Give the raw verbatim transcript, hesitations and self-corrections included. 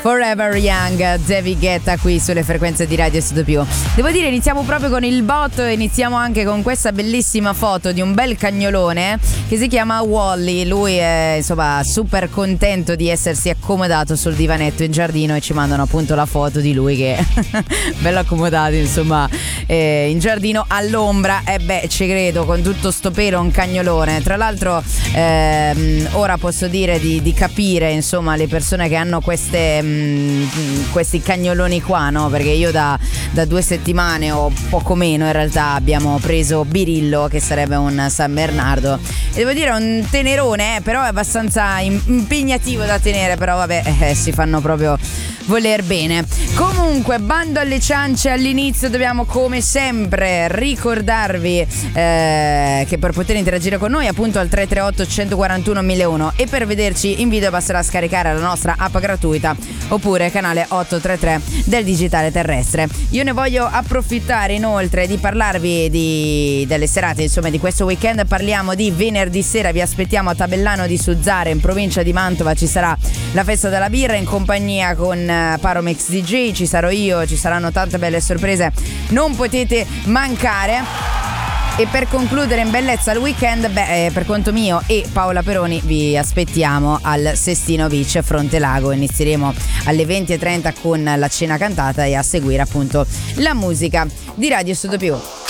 Forever Young, David Guetta qui sulle frequenze di Radio Studio Più. Devo dire, iniziamo proprio con il botto e iniziamo anche con questa bellissima foto di un bel cagnolone che si chiama Wally. Lui è insomma super contento di essersi accomodato sul divanetto in giardino e ci mandano appunto la foto di lui che bello accomodato insomma eh, in giardino all'ombra. E eh beh, ci credo, con tutto sto pelo un cagnolone. Tra l'altro ehm, ora posso dire di, di capire insomma le persone che hanno queste mh, questi cagnoloni qua, no? Perché io da, da due settimane o poco meno in realtà abbiamo preso Birillo, che sarebbe un San Bernardo, e devo dire è un tenerone, eh, però è abbastanza impegnativo da tenere, però vabbè eh, si fanno proprio voler bene. Comunque, bando alle ciance, all'inizio dobbiamo come sempre ricordarvi eh, che per poter interagire con noi appunto al tre tre otto uno quattro uno uno zero uno, e per vederci in video basterà scaricare la nostra app gratuita oppure canale ottocentotrentatré del digitale terrestre. Io ne voglio approfittare inoltre di parlarvi di, delle serate insomma di questo weekend. Parliamo di venerdì sera, vi aspettiamo a Tabellano di Suzzare in provincia di Mantova, ci sarà la festa della birra in compagnia con Paromex D J, ci sarò io, ci saranno tante belle sorprese, non potete mancare. E per concludere in bellezza il weekend, beh, per conto mio e Paola Peroni vi aspettiamo al Sestino Beach Fronte Lago. Inizieremo alle venti e trenta con la cena cantata e a seguire appunto la musica di Radio Studio Più.